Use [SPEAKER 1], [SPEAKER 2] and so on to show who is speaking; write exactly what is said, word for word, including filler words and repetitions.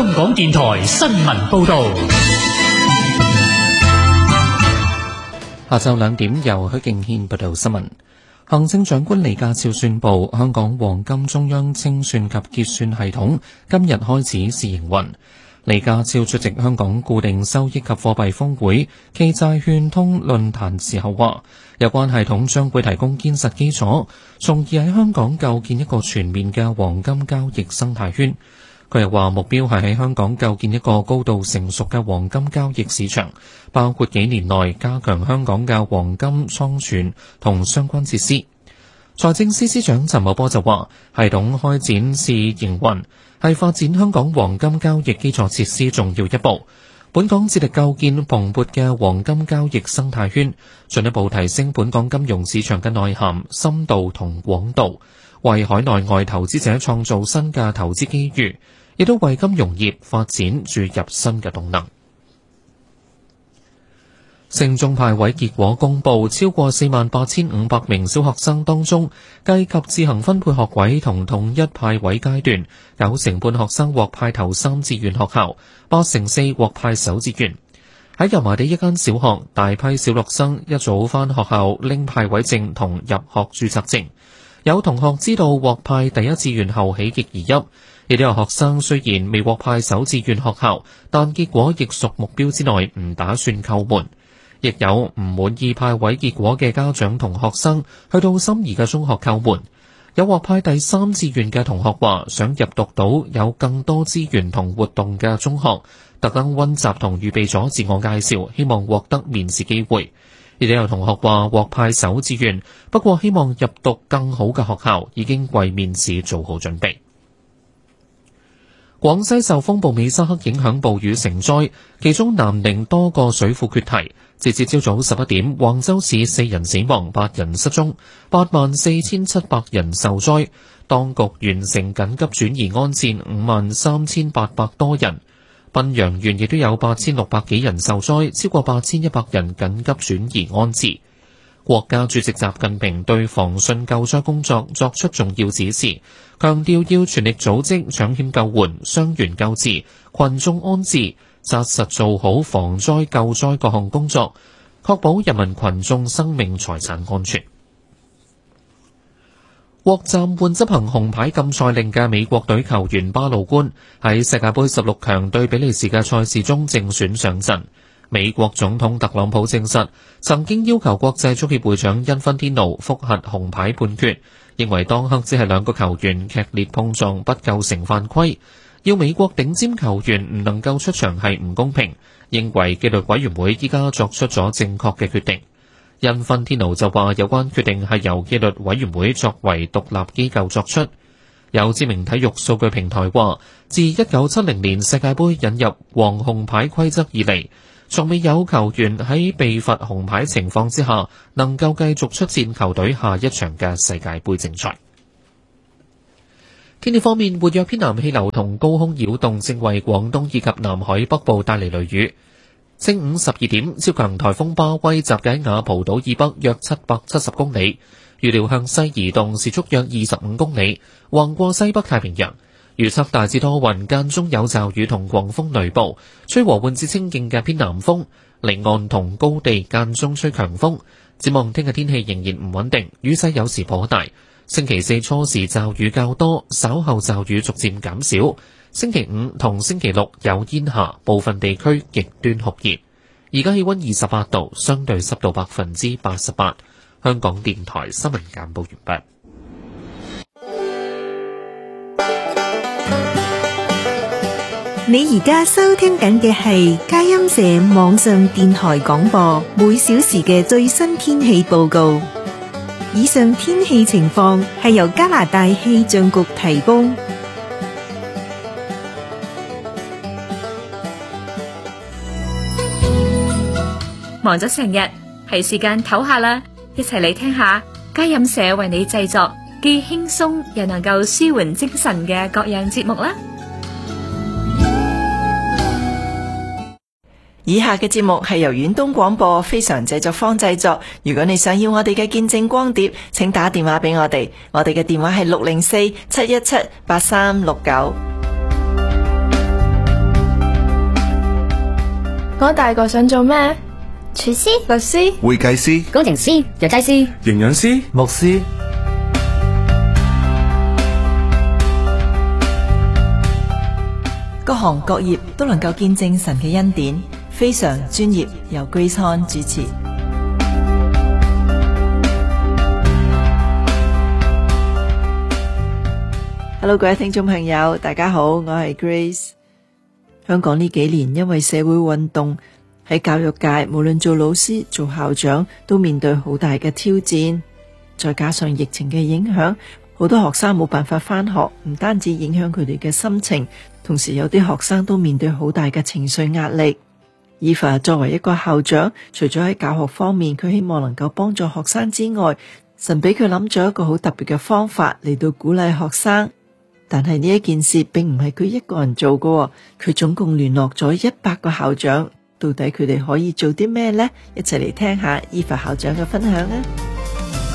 [SPEAKER 1] 香港電台新聞報道。
[SPEAKER 2] 下晝兩點由許敬軒報道新聞。行政長官李家超宣布，香港黃金中央清算及結算系統今日開始試營運。李家超出席香港固定收益及貨幣峰會暨債券通論壇時候話，有關系統將會提供堅實基礎，從而喺香港構建一個全面嘅黃金交易生態圈。佢又話目標係喺香港構建一個高度成熟嘅黃金交易市場，包括幾年內加強香港嘅黃金倉存同相關設施。財政司司長陳茂波就話，系統開展試營運係發展香港黃金交易基礎設施重要一步。本港致力構建蓬勃嘅黃金交易生態圈，進一步提升本港金融市場嘅內涵、深度同廣度，為海內外投資者創造新嘅投資機遇，亦都為金融業發展注入新嘅動能。升中派位結果公佈，超過四萬八千五百名小學生當中，計及自行分配學位同統一派位階段，九成半學生獲派頭三志願學校，八成四獲派首志願。喺油麻地一間小學，大批小六生一早返學校拎派位證同入學註冊證。有同學知道獲派第一志願後喜極而泣，亦都有學生雖然未獲派首志願學校，但結果亦屬目標之內，唔打算叩門。亦有唔滿意派位結果嘅家長同學生去到心儀嘅中學叩門。有獲派第三志願嘅同學話想入讀到有更多資源同活動嘅中學，特登溫習同預備咗自我介紹，希望獲得面試機會。亦都有同學話獲派首志願，不過希望入讀更好嘅學校，已經為面試做好準備。廣西受風暴美沙克影響，暴雨成災，其中南寧多個水庫決堤。截至朝早十一點，橫州市四人死亡，八人失蹤，八萬四千七百人受災。當局完成緊急轉移安置五萬三千八百多人。賓陽縣亦都有八千六百幾人受災，超過八千一百人緊急轉移安置。國家主席習近平對防汛救災工作作出重要指示，強調要全力組織搶險救援、傷員救治、群眾安置，紮實做好防災救災各項工作，確保人民群眾生命財產安全。獲暫緩執行紅牌禁賽令嘅美國隊球員巴魯官喺世界盃十六強對比利時嘅賽事中正選上陣。美國總統特朗普證實曾經要求國際足協會長因芬天奴覆核紅牌判決，認為當刻只係兩個球員劇烈碰撞，不構成犯規，要美國頂尖球員唔能夠出場係唔公平，認為紀律委員會依家作出咗正確嘅決定。因芬天奴就話有關決定係由紀律委員會作為獨立機構作出。有知名體育數據平台話，自一九七零年世界盃引入黃紅牌規則以嚟，從未有球員喺被罰紅牌情況之下，能夠繼續出戰球隊下一場嘅世界盃正賽。天氣方面，活躍偏南氣流同高空擾動正為廣東以及南海北部帶嚟雷雨。正午十二點，超強颱風巴威集結喺雅蒲島以北約七百七十公里，預料向西移動，時速約二十五公里，橫過西北太平洋。預測大致多雲，間中有驟雨同狂風雷暴，吹和緩至清勁嘅偏南風，離岸同高地間中吹強風。展望聽日天氣仍然唔穩定，雨勢有時頗大。星期四初時驟雨較多，稍後驟雨逐漸減少。星期五同星期六有煙霞，部分地區極端酷熱。而家氣溫二十八度，相對濕度百分之八十八。香港電台新聞簡報完畢。
[SPEAKER 3] 你而家收聽緊嘅係佳音社網上電台廣播，每小時嘅最新天氣報告。以上天氣情況係由加拿大氣象局提供。
[SPEAKER 4] 忙咗成日，係時間唞下啦，一齊嚟聽下佳音社為你製作既輕鬆又能夠舒緩精神嘅各樣節目啦。
[SPEAKER 5] 以下嘅節目係由遠東廣播非常製作方製作。如果你想要我哋嘅見證光碟，請打電話俾我哋，我哋嘅電話係六零四七一七八三六九。
[SPEAKER 6] 我大個想做咩？廚師、律師、
[SPEAKER 7] 會計師、
[SPEAKER 8] 工程師、藥劑師、
[SPEAKER 7] 營養師、牧師。
[SPEAKER 5] 各行各業都能夠見證神嘅恩典，非常專業，由 Grace Han 主持。Hello， 各位聽眾朋友，大家好，我係 Grace。香港呢幾年因為社會運動，喺教育界無論做老師做校長都面對好大嘅挑戰，再加上疫情嘅影響，好多學生冇辦法返學，唔單止影響佢哋嘅心情，同時有啲學生都面對好大嘅情緒壓力。Eva 作為一個校長，除咗喺教學方面佢希望能夠幫助學生之外，神俾佢諗咗一個好特別嘅方法嚟到鼓勵學生。但係呢一件事並唔係佢一個人做嘅，佢總共聯絡咗一百個校長，到底佢哋可以做啲咩呢？一齊嚟聽下 Eva 校長嘅分享啊！